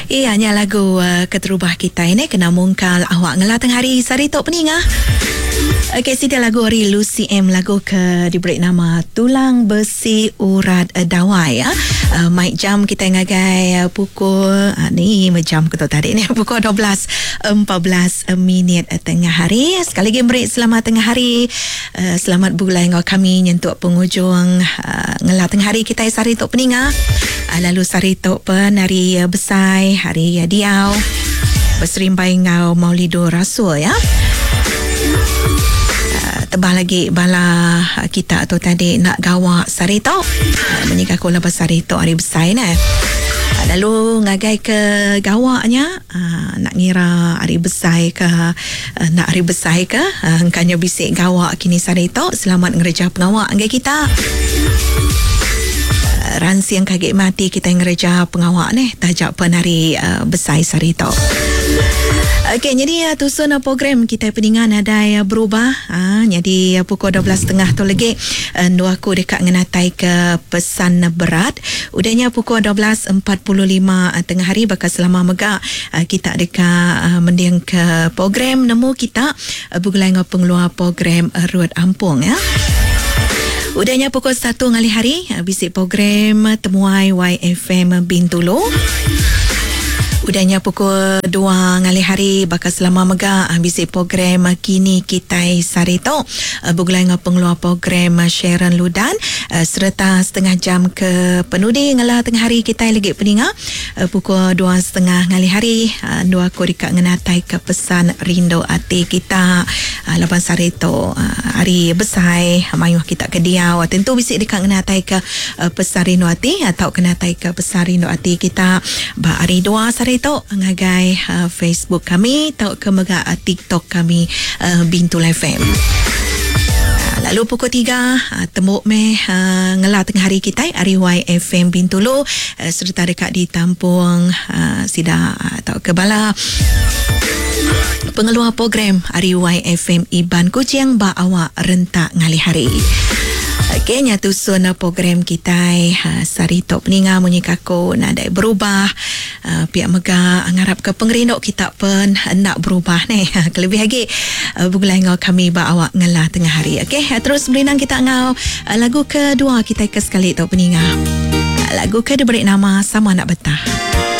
Ianya lagu keterubah kita ini kena mungkal awak ngelateng hari sarito peningah. Okey, sida lagu dari Lucy M, lagu ke diberi nama Tulang Besi Urat Dawai ya. Mic jam kita ngagai pukul ni jam kita tadi ni pukul 12:14 minit tengah hari. Sekali lagi beri selamat tengah hari. Selamat bulan kami nyentuh penghujung ngelah tengah hari kita sarito peningah. Lalu sarito pen hari besai, hari diau. Berserimbai ngau Maulidur Rasul ya. Tebah lagi bala kita tu tadi nak gawak sarito menikah kola sarito hari besar ni. Lalu ngagai ke gawaknya nak ngira hari besar ke nak hari besar ke engkanya bisik gawak kini sarito selamat ngereja pengawak anggai kita. Ransi yang kaget mati kita ngereja pengawak ni tajak penari besar sarito. Okey, jadi tusun program kita peningan ada berubah. Jadi pukul 12.30 tu lagi dua aku dekat ngenatai ke pesan berat. Udahnya pukul 12.45 tengah hari bakal selama megak kita dekat mendiang ke program nemu kita bukan pengeluar program Ruat Ampung ya. Udahnya pukul 1 ngali hari bisik program Temuai YFM Bintulu. Udahnya pukul 2 ngali hari bakal selama megak bisik program Kini Kitai Sarito bukan pengeluar program Sharon Ludan serta setengah jam ke penudi ngelah tengah hari kita lagi peninga pukul 2.30 ngali hari dua aku dekat ngenatai ke pesan rindu hati kita lapan Sarito hari besar mayuh kita ke diau tentu bisik dekat ngenatai ke pesan rindu hati atau kenatai ke pesan rindu hati kita ba hari 2 Sarito ngagai Facebook kami atau ke megak TikTok kami Bintul FM. Lalu pukul 3 tembuk meh ngelah tengah hari kita hari YFM Bintulu serta dekat di Tampung sida atau ke bala pengeluar program hari YFM Iban Kucing ba awak rentak ngali hari. Okey, nyatu sona program kita sarito peninga munyikako nadai berubah pihak mega ngarap ke pengerindok kita pun nak berubah ni lebih lagi bukan ngau kami ba awak ngelah tengah hari. Okey, terus berinang kita ngau lagu kedua kita ke sekali tu peninga. Lagu kedua beri nama Sama Nak Betah.